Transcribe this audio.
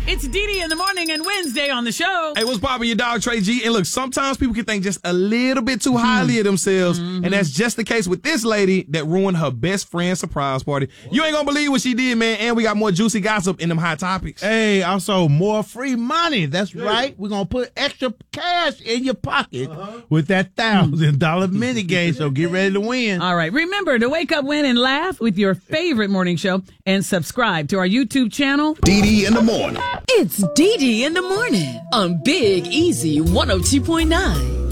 It's Dee Dee in the morning and Wednesday on the show. Hey, what's poppin', your dog Trey G? And look, sometimes people can think just a little bit too highly of themselves, and that's just the case with this lady that ruined her best friend's surprise party. You ain't gonna believe what she did, man, and we got more juicy gossip in them hot topics. Hey, also more free money. That's right. We're gonna put extra cash in your pocket with that $1,000 mini game, so get ready to win. All right, remember to wake up, win, and laugh with your favorite morning show and subscribe to our YouTube channel. Dee Dee in the morning. It's Dee Dee in the morning on Big Easy 102.9.